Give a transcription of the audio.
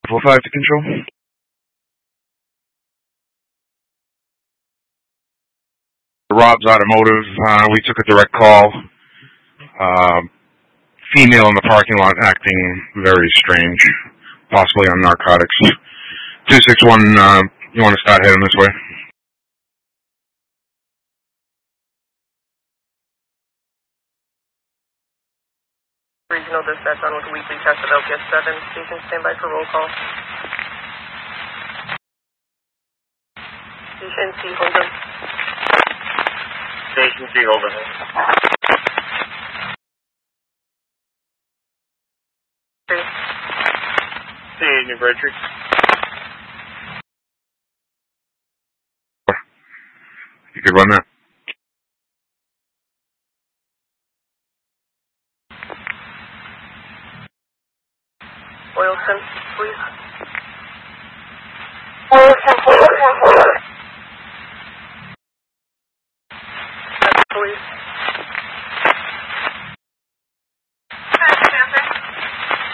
4-5 to control. Rob's Automotive, we took a direct call. Female in the parking lot acting very strange, possibly on narcotics. 261, you want to start heading this way? Regional dispatch on with a weekly test of LPS 7. Station standby for roll call. Station C, Holden. Station C, Holden. C, New Braintree. You could run that. Oilson, please. Oilson.